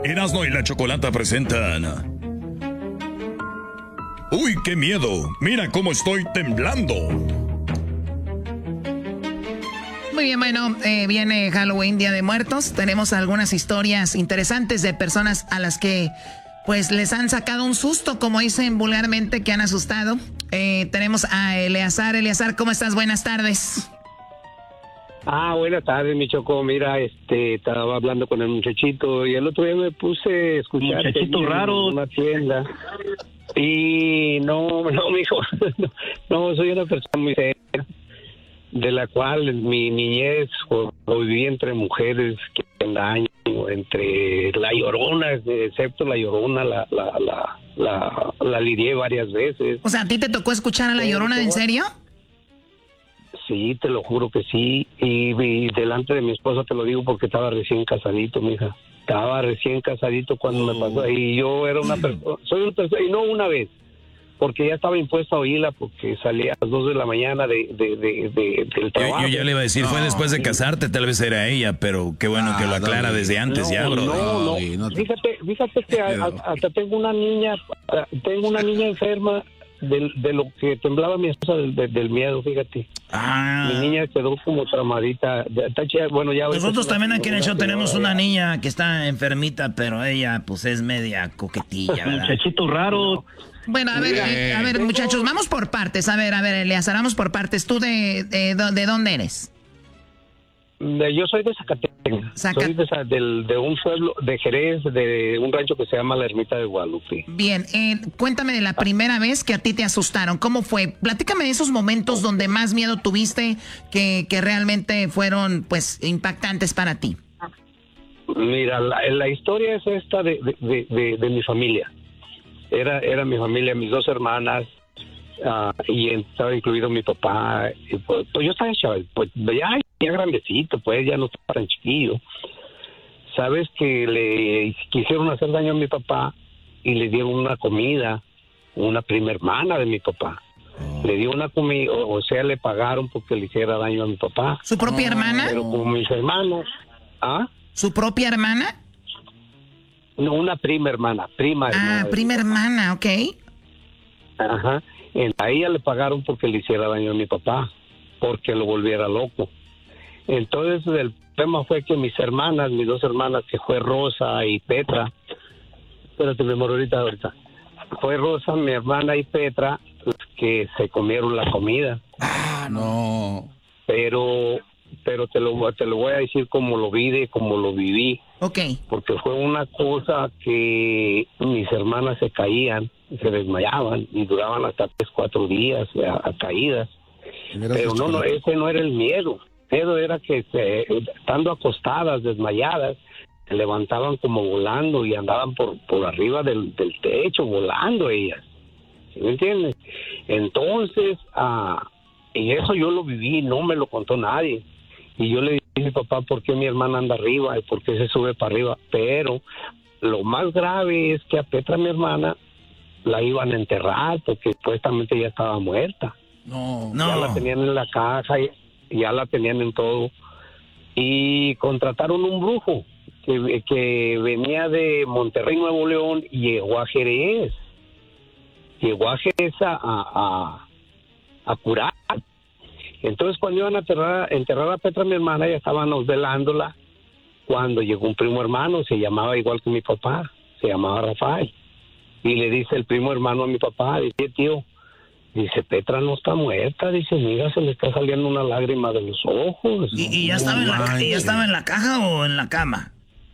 Erasmo y la Chocolata presentan... ¡Uy, qué miedo! ¡Mira cómo estoy temblando! Muy bien, bueno, viene Halloween, Día de Muertos. Tenemos algunas historias interesantes de personas a las que, pues, les han sacado un susto, como dicen vulgarmente, que han asustado. Tenemos a Eleazar. Eleazar, ¿cómo estás? Buenas tardes. Buenas tardes, mi Choco. Mira, estaba hablando con el muchachito y el otro día me puse a escuchar... Muchachito raro. En una tienda. Y no, mijo, no, soy una persona muy seria, de la cual mi niñez lo viví entre mujeres que en daño, entre la Llorona, excepto la Llorona, la lidié varias veces. O sea, ¿a ti te tocó escuchar a la Llorona, en serio? Sí, te lo juro que sí, y delante de mi esposa te lo digo porque estaba recién casadito, mija. Estaba recién casadito cuando me pasó, y yo era una persona, soy una persona, y no una vez, porque ya estaba impuesto a oírla, porque salía a las 2 de la mañana del trabajo. Yo ya le iba a decir, fue después de casarte, tal vez era ella, pero qué bueno que lo aclara desde antes ya, bro. No. Fíjate que hasta tengo una niña enferma de lo que temblaba mi esposa del miedo, fíjate. Mi niña quedó como traumadita. Bueno, ya nosotros también aquí en el show tenemos una niña que está enfermita, pero ella pues es media coquetilla, ¿verdad? Muchachito raro. Bueno, a ver, muchachos, vamos por partes. A ver, Eleazar, vamos por partes. ¿Tú de dónde eres? Yo soy de Zacatecas. Soy de un pueblo de Jerez, de un rancho que se llama La Ermita de Guadalupe. Bien, cuéntame de la primera vez que a ti te asustaron. ¿Cómo fue? Platícame de esos momentos donde más miedo tuviste, que realmente fueron, pues, impactantes para ti. Mira, la historia es esta de mi familia. Era mi familia, mis dos hermanas, y estaba incluido mi papá. Y pues yo estaba chaval, pues ya grandecito, pues ya no estaba tan chiquillo. Sabes que le quisieron hacer daño a mi papá y le dieron una comida, una prima hermana de mi papá. Le dio una comida, o sea, le pagaron porque le hiciera daño a mi papá. ¿Su propia hermana? Pero como mis hermanos. ¿Su propia hermana? No, una prima hermana. Prima hermana, ok. Ajá. A ella le pagaron porque le hiciera daño a mi papá, porque lo volviera loco. Entonces el tema fue que mis dos hermanas, que fue Rosa y Petra, espérate, me muero ahorita. Fue Rosa, mi hermana y Petra, las que se comieron la comida. No. Pero te lo voy a decir como lo viví. Ok. Porque fue una cosa que mis hermanas se caían, se desmayaban y duraban hasta 3-4 días a caídas. Pero no, ese no era el miedo. El miedo era que estando acostadas, desmayadas, se levantaban como volando y andaban por arriba del techo, volando ellas. ¿Sí me entiendes? Entonces, y eso yo lo viví, no me lo contó nadie. Y yo le dije a mi papá, ¿por qué mi hermana anda arriba y por qué se sube para arriba? Pero lo más grave es que a Petra, mi hermana, la iban a enterrar porque supuestamente ya estaba muerta. No. Ya la tenían en la caja, ya la tenían en todo. Y contrataron un brujo que venía de Monterrey, Nuevo León, y llegó a Jerez. Llegó a Jerez a curar. Entonces, cuando iban a enterrar a Petra, mi hermana, ya estábamos velándola, cuando llegó un primo hermano, se llamaba igual que mi papá, se llamaba Rafael. Y le dice el primo hermano a mi papá, dice, tío, dice, Petra no está muerta, dice, mira, se le está saliendo una lágrima de los ojos. ¿Y ya estaba en la caja o en la cama?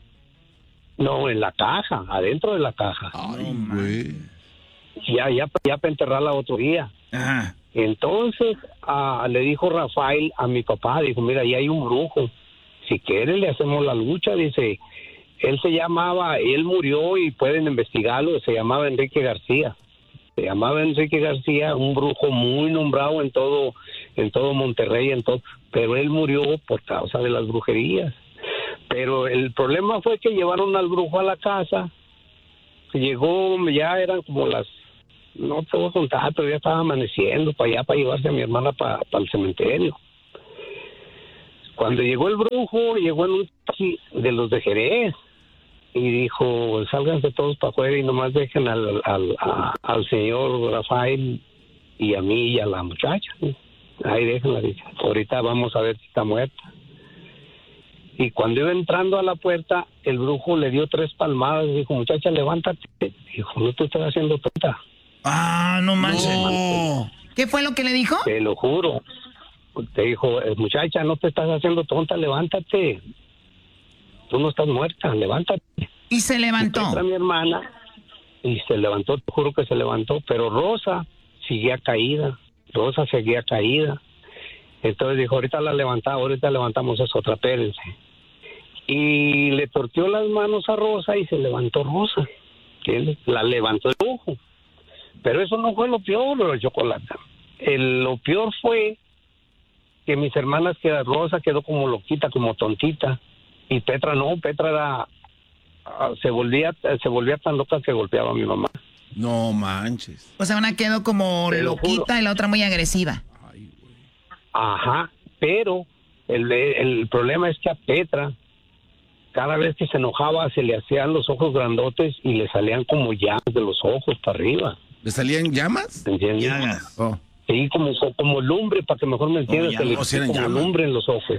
No, en la caja, adentro de la caja. Ay, güey. Ya para enterrarla otro día. Ajá. Entonces le dijo Rafael a mi papá, dijo, mira, ahí hay un brujo, si quiere le hacemos la lucha, dice, él murió y pueden investigarlo, se llamaba Enrique García, un brujo muy nombrado en todo Monterrey, pero él murió por causa de las brujerías. Pero el problema fue que llevaron al brujo a la casa, llegó, ya eran como no te voy a contar, pero ya estaba amaneciendo para allá, para llevarse a mi hermana para el cementerio. Cuando llegó el brujo, llegó en un taxi de los de Jerez. y dijo, sálganse todos para afuera y nomás dejen al señor Rafael y a mí y a la muchacha. Ahí déjenla, dice. Ahorita vamos a ver si está muerta. Y cuando iba entrando a la puerta, el brujo le dio 3 palmadas y dijo, muchacha, levántate. Dijo, no te estás haciendo tonta. Ah, no manches. No. ¿Qué fue lo que le dijo? Te lo juro. Te dijo, muchacha, no te estás haciendo tonta, levántate. Tú no estás muerta, levántate. Y se levantó. Y mi hermana, y se levantó, te juro que se levantó, pero Rosa seguía caída. Rosa seguía caída. Entonces dijo, ahorita levantamos esa otra, espérense. Y le torteó las manos a Rosa y se levantó Rosa. ¿Entiendes? La levantó el ojo. Pero eso no fue lo peor, Chocolate. Lo peor fue que mis hermanas, que Rosa quedó como loquita, como tontita. Y Petra no, Petra se volvía tan loca que golpeaba a mi mamá. No manches. O sea, una quedó como loquita y la otra muy agresiva. Ajá, pero el problema es que a Petra, cada vez que se enojaba, se le hacían los ojos grandotes y le salían como llamas de los ojos para arriba. ¿Le salían llamas? ¿Entiendes? Llagas. Oh. Sí, como lumbre, para que mejor me entiendas, que le como lumbre en los ojos.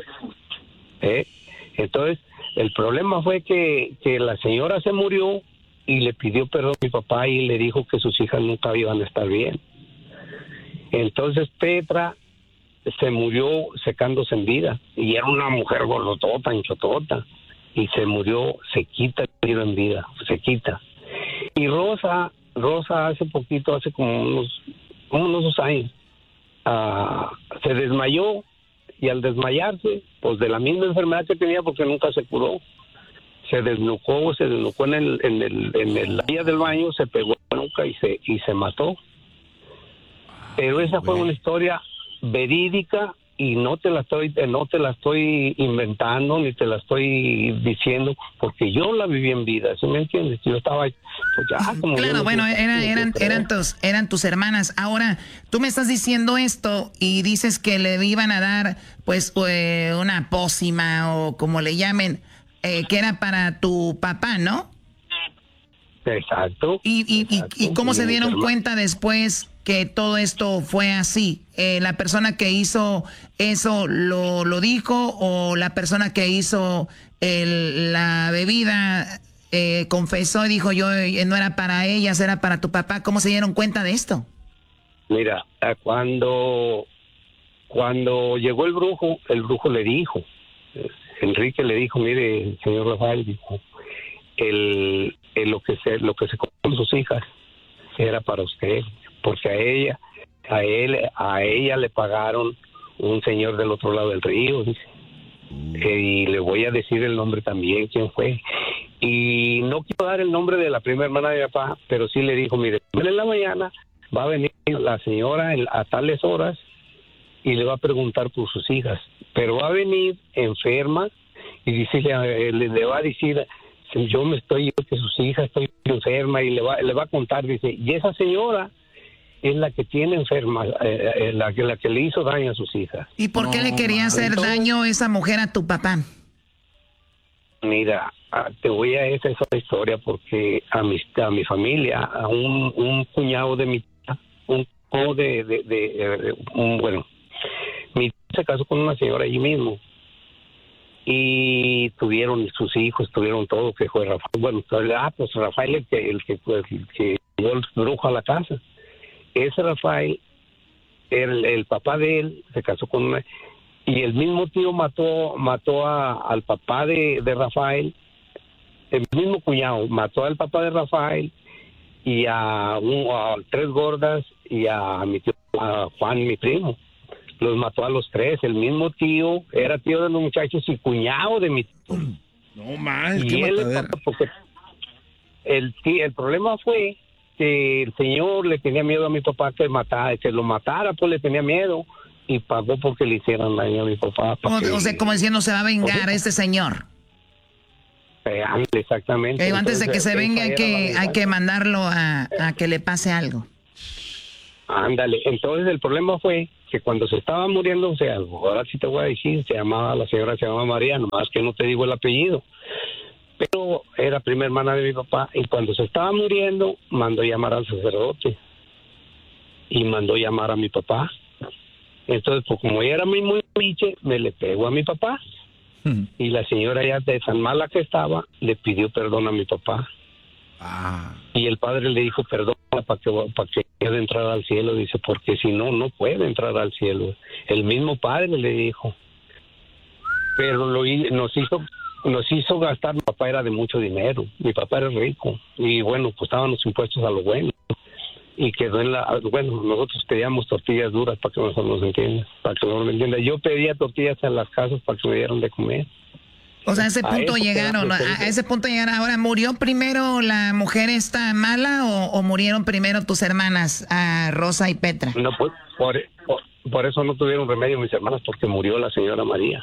Entonces, el problema fue que la señora se murió y le pidió perdón a mi papá y le dijo que sus hijas nunca iban a estar bien. Entonces Petra se murió secándose en vida y era una mujer gordotota, hinchotota, y se murió sequita en vida, sequita. Y Rosa hace poquito, hace como unos 2 años, se desmayó, y al desmayarse, pues de la misma enfermedad que tenía, porque nunca se curó, se desnucó en la vía del baño, se pegó la nuca y se mató. Pero esa fue una historia verídica y no te la estoy inventando ni te la estoy diciendo, porque yo la viví en vida, ¿sí me entiendes? Yo estaba pues ya como claro, bueno, eran tus hermanas. Ahora, tú me estás diciendo esto y dices que le iban a dar pues una pócima o como le llamen, que era para tu papá, ¿no? Exacto. ¿Y cómo se dieron cuenta después que todo esto fue así? ¿La persona que hizo eso lo dijo o la persona que hizo la bebida confesó y dijo yo no era para ellas, era para tu papá? ¿Cómo se dieron cuenta de esto? Mira, cuando llegó el brujo le dijo, Enrique le dijo, mire, señor Rafael, dijo, lo que se comió con sus hijas era para usted, porque a ella le pagaron un señor del otro lado del río, dice. Y le voy a decir el nombre también, quién fue. Y no quiero dar el nombre de la primera hermana de mi papá, pero sí le dijo, mire, en la mañana va a venir la señora a tales horas y le va a preguntar por sus hijas, pero va a venir enferma y le va a decir, que sus hijas estoy enferma, y le va a contar, dice, y esa señora es la que tiene enferma, la que le hizo daño a sus hijas. ¿Y por qué le quería hacer daño esa mujer a tu papá? Mira, esa es otra historia, porque a mi familia, a un cuñado de mi tía, mi tía se casó con una señora allí mismo, y tuvieron sus hijos, tuvieron todo, que fue Rafael. Bueno, pues Rafael el que llevó el brujo a la casa. Ese Rafael, el papá de él, se casó con una... Y el mismo tío mató al papá de Rafael, el mismo cuñado, mató al papá de Rafael y a 3 gordas y a mi tío, a Juan, mi primo. Los mató a los 3. El mismo tío era tío de los muchachos y cuñado de mi tío. No más, y qué matadera. Porque el problema fue que el señor le tenía miedo a mi papá que lo matara, pues le tenía miedo y pagó porque le hicieran daño a mi papá. O sea, como diciendo, se va a vengar este señor. Exactamente. Antes de que se venga hay que mandarlo a que le pase algo. Ándale. Entonces el problema fue que cuando se estaba muriendo, o sea, ahora sí te voy a decir, la señora se llamaba María, nomás que no te digo el apellido. pero era prima hermana de mi papá, y cuando se estaba muriendo, mandó llamar al sacerdote, y mandó llamar a mi papá. Entonces, pues como ella era muy biche, me le pegó a mi papá, y la señora ya de tan mala que estaba, le pidió perdón a mi papá. Y el padre le dijo, perdona para que pueda entrar al cielo. Dice, porque si no, no puede entrar al cielo. El mismo padre le dijo. Pero nos hizo gastar. Mi papá era de mucho dinero. Mi papá era rico. Y bueno, pues estaban los impuestos a lo bueno. Y quedó bueno, nosotros pedíamos tortillas duras para que mejor nos entiendan. Para que mejor me entiendan. Yo pedía tortillas en las casas para que me dieran de comer. O sea, a ese punto llegaron, a ese punto llegaron. Ahora, ¿murió primero la mujer esta mala o murieron primero tus hermanas, a Rosa y Petra? No, pues, por eso no tuvieron remedio mis hermanas, porque murió la señora María.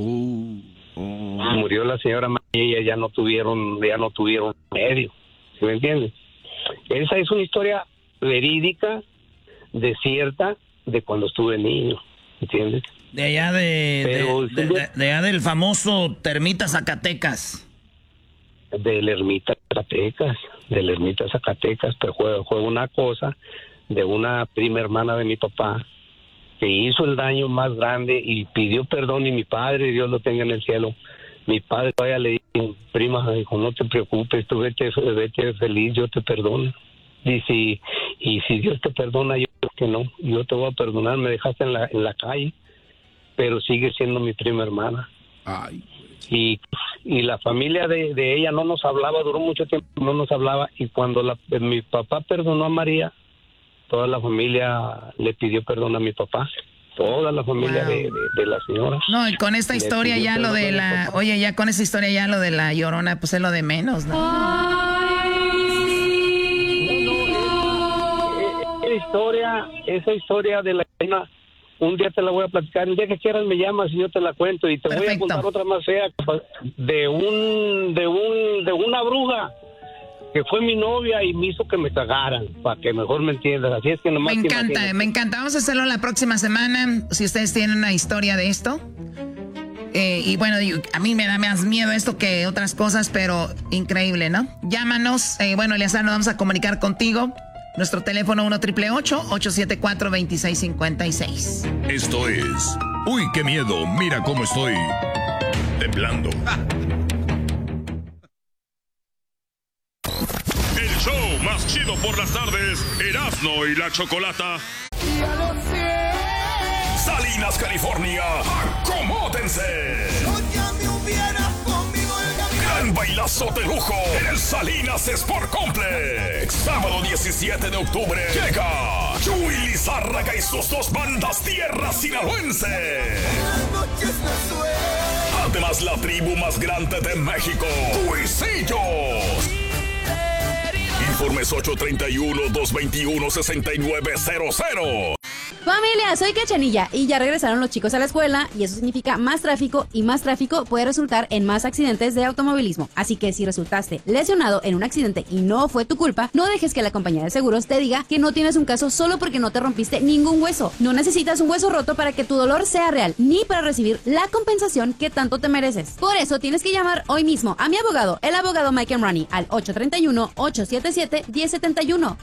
Murió la señora María y ellas ya no tuvieron remedio. ¿Sí me entiendes? Esa es una historia verídica, desierta, de cuando estuve niño. ¿Entiendes? De allá de allá del famoso Termita Zacatecas. De la ermita Zacatecas, pero fue una cosa de una prima hermana de mi papá que hizo el daño más grande y pidió perdón, y mi padre, Dios lo tenga en el cielo, mi padre todavía le dijo, prima, dijo, no te preocupes, tú vete feliz, yo te perdono. Y si Dios te perdona, yo que no, yo te voy a perdonar, me dejaste en la calle, pero sigue siendo mi prima hermana. Y la familia de ella no nos hablaba, duró mucho tiempo, no nos hablaba, y cuando mi papá perdonó a María, toda la familia le pidió perdón a mi papá, toda la familia de la señora. No, y con esta historia ya lo de con esta historia ya lo de la Llorona, pues es lo de menos, ¿no? Esa historia de la Llorona, un día te la voy a platicar, el día que quieras me llamas y yo te la cuento, y te voy a contar otra más fea de una bruja que fue mi novia y me hizo que me cagaran, para que mejor me entiendas. Así es que nomás me encanta. Vamos a hacerlo la próxima semana, si ustedes tienen una historia de esto. Y bueno, a mí me da más miedo esto que otras cosas, pero increíble, ¿no? Llámanos, Eleazar, nos vamos a comunicar contigo. Nuestro teléfono 1-888-874-2656. Esto es... ¡Uy, qué miedo! Mira cómo estoy temblando. El show más chido por las tardes, Erasmo y la Chocolata. Salinas, California, ¡acomódense! Gran bailazo de lujo en el Salinas Sport Complex. Sábado 17 de octubre llega Chuy Lizárraga y sus dos bandas Tierra Sinaloense. Además, la tribu más grande de México, Cuisillos. Informes 831-221-6900. Familia, soy Cachanilla y ya regresaron los chicos a la escuela y eso significa más tráfico, y más tráfico puede resultar en más accidentes de automovilismo. Así que si resultaste lesionado en un accidente y no fue tu culpa, no dejes que la compañía de seguros te diga que no tienes un caso solo porque no te rompiste ningún hueso. No necesitas un hueso roto para que tu dolor sea real, ni para recibir la compensación que tanto te mereces. Por eso tienes que llamar hoy mismo a mi abogado, el abogado Mike Emrani, al 831-877-1071,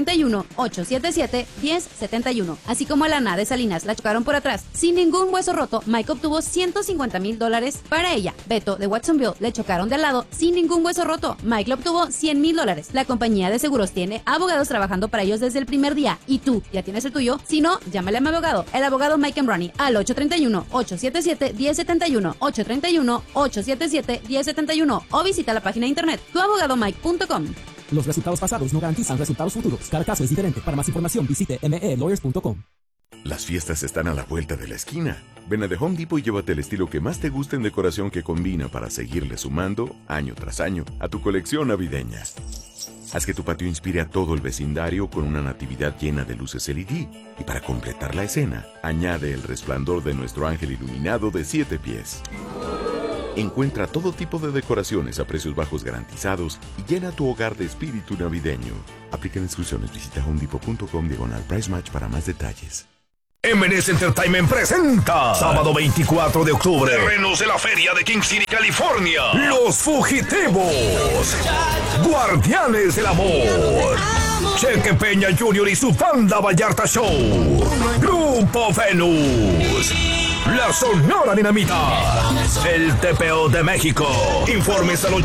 831-877-1071. Así como a Lana de Salinas la chocaron por atrás sin ningún hueso roto, Mike obtuvo $150,000 para ella. Beto de Watsonville le chocaron de al lado sin ningún hueso roto, Mike le obtuvo $100,000. La compañía de seguros tiene abogados trabajando para ellos desde el primer día, y tú ya tienes el tuyo. Si no, llámale a mi abogado, el abogado Mike Emrani, al 831-877-1071, 831-877-1071, o visita la página de internet tuabogadomike.com. Los resultados pasados no garantizan resultados futuros. Cada caso es diferente. Para más información visite melawyers.com. Las fiestas están a la vuelta de la esquina. Ven a The Home Depot y llévate el estilo que más te guste en decoración que combina para seguirle sumando, año tras año, a tu colección navideña. Haz que tu patio inspire a todo el vecindario con una natividad llena de luces LED. Y para completar la escena, añade el resplandor de nuestro ángel iluminado de 7 pies. Encuentra todo tipo de decoraciones a precios bajos garantizados y llena tu hogar de espíritu navideño. Aplican exclusiones. Visita homedepot.com/price match para más detalles. M&S Entertainment presenta sábado 24 de octubre, terrenos de la feria de King City, California. Los Fugitivos, Guardianes del Amor, Cheque Peña Jr. y su banda Vallarta Show, Grupo Venus, La Sonora Dinamita, el TPO de México. Informes al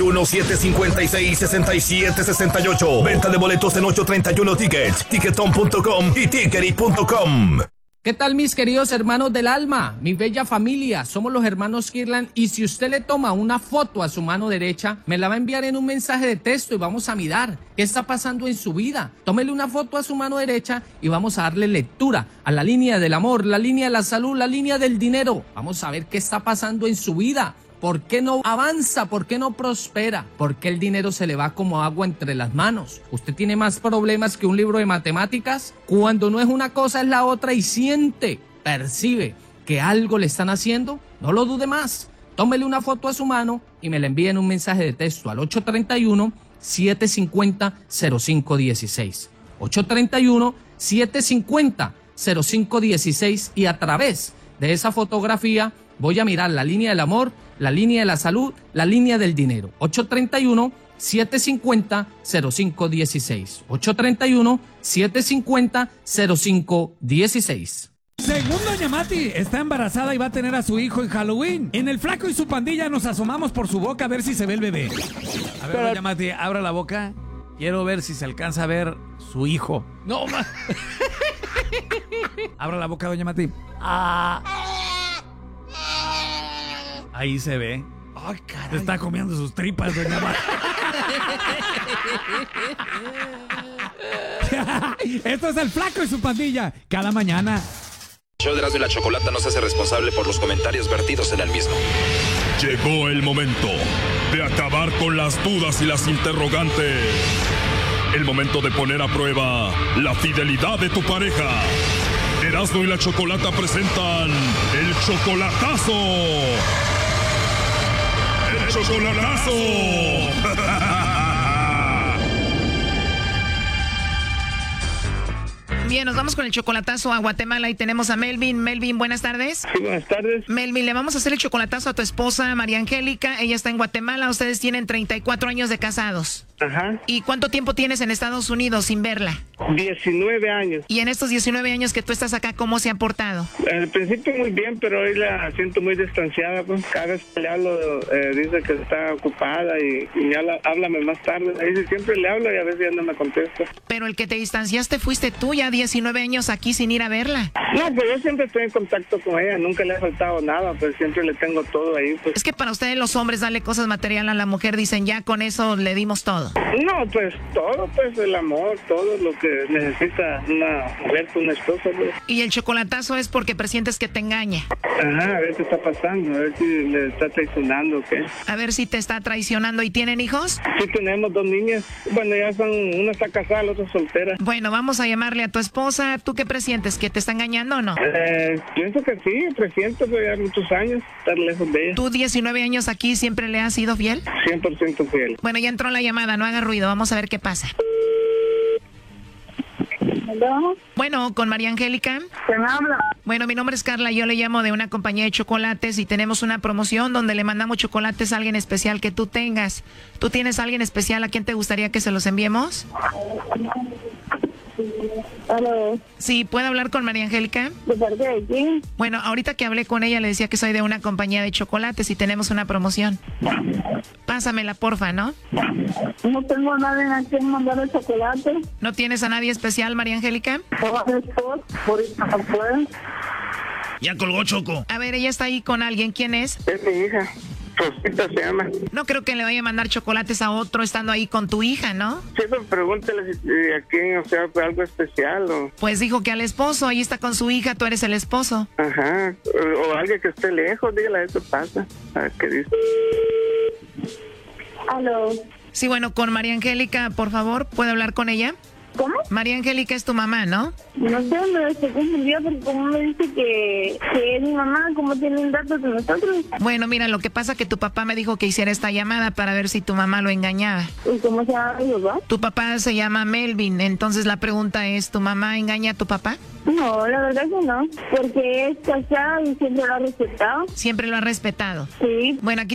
831-756-6768. Venta de boletos en 831 Tickets, Ticketon.com y Tickery.com. ¿Qué tal, mis queridos hermanos del alma? Mi bella familia, somos los hermanos Kirlan, y si usted le toma una foto a su mano derecha, me la va a enviar en un mensaje de texto y vamos a mirar qué está pasando en su vida. Tómele una foto a su mano derecha y vamos a darle lectura a la línea del amor, la línea de la salud, la línea del dinero. Vamos a ver qué está pasando en su vida. ¿Por qué no avanza? ¿Por qué no prospera? ¿Por qué el dinero se le va como agua entre las manos? ¿Usted tiene más problemas que un libro de matemáticas? Cuando no es una cosa es la otra y siente, percibe que algo le están haciendo, no lo dude más. Tómele una foto a su mano y me la envíe en un mensaje de texto al 831-750-0516. 831-750-0516 y a través de esa fotografía voy a mirar la línea del amor, la línea de la salud, la línea del dinero. 831-750-0516. 831-750-0516. Según Doña Mati, está embarazada y va a tener a su hijo en Halloween. En el Flaco y su pandilla nos asomamos por su boca a ver si se ve el bebé. A ver, Doña Mati, abra la boca. Quiero ver si se alcanza a ver su hijo. No, ma. Abra la boca, Doña Mati. Ahí se ve. Ay, caray. Está comiendo sus tripas, Doña Mati. Esto es el Flaco y su pandilla. Cada mañana. El show de Erasmo y la Chocolata no se hace responsable por los comentarios vertidos en el mismo. Llegó el momento de acabar con las dudas y las interrogantes. El momento de poner a prueba la fidelidad de tu pareja. Erasmo y la Chocolata presentan el chocolatazo. ¡El chocolatazo! Bien, nos vamos con el chocolatazo a Guatemala y tenemos a Melvin. Melvin, buenas tardes. Sí, buenas tardes. Melvin, le vamos a hacer el chocolatazo a tu esposa, María Angélica. Ella está en Guatemala. Ustedes tienen 34 años de casados. Ajá. ¿Y cuánto tiempo tienes en Estados Unidos sin verla? 19 años. Y en estos 19 años que tú estás acá, ¿cómo se ha portado? Al principio muy bien, pero hoy la siento muy distanciada. Pues cada vez que le hablo, dice que está ocupada y háblame más tarde. Ahí siempre le hablo y a veces ya no me contesta. Pero el que te distanciaste fuiste tú, ya 19 años aquí sin ir a verla. No, pues yo siempre estoy en contacto con ella, nunca le ha faltado nada, pues siempre le tengo todo ahí. Pues. Es que para ustedes los hombres darle cosas materiales a la mujer, dicen ya con eso le dimos todo. No, pues todo, pues el amor, todo lo que necesita una mujer, una esposa. Pues. Y el chocolatazo es porque presientes que te engaña. Ajá, a ver qué está pasando, a ver si le está traicionando o qué. A ver si te está traicionando. ¿Y tienen hijos? Sí, tenemos 2 niñas. Bueno, ya son, una está casada, la otra soltera. Bueno, vamos a llamarle a tu esposa. ¿Tú qué presientes? ¿Que te está engañando o no? Pienso que sí, presiento, pues ya muchos años estar lejos de ella. ¿Tú 19 años aquí siempre le has sido fiel? 100% fiel. Bueno, ya entró la llamada, no haga ruido, vamos a ver qué pasa. ¿Aló? Bueno, con María Angélica. ¿Quién habla? Bueno, mi nombre es Carla, yo le llamo de una compañía de chocolates y tenemos una promoción donde le mandamos chocolates a alguien especial que tú tengas. ¿Tú tienes a alguien especial a quien te gustaría que se los enviemos? ¿Aló? Sí, ¿puedo hablar con María Angélica? ¿De parte de quién? Bueno, ahorita que hablé con ella le decía que soy de una compañía de chocolates y tenemos una promoción. Pásamela, porfa, ¿no? No tengo a nadie a quien mandar el chocolate. ¿No tienes a nadie especial, María Angélica? Ahorita no puedo. Ya colgó, Choco. A ver, ella está ahí con alguien. ¿Quién es? Es mi hija. Rosita se llama. No creo que le vaya a mandar chocolates a otro estando ahí con tu hija, ¿no? Sí, pero pregúntale si a quién, o sea, fue algo especial o... Pues dijo que al esposo, ahí está con su hija, tú eres el esposo. Ajá, o alguien que esté lejos, dígale, eso pasa. A ver qué dice. ¿Aló? Sí, bueno, con María Angélica, por favor, ¿puedo hablar con ella? ¿Cómo? María Angélica es tu mamá, ¿no? No sé, me estoy confundida porque como me dice que es mi mamá, ¿cómo tienen datos de nosotros? Bueno, mira, lo que pasa es que tu papá me dijo que hiciera esta llamada para ver si tu mamá lo engañaba. ¿Y cómo se llama mi papá? Tu papá se llama Melvin, entonces la pregunta es, ¿tu mamá engaña a tu papá? No, la verdad que no, porque es casada y siempre lo ha respetado. Siempre lo ha respetado. Sí. Bueno, aquí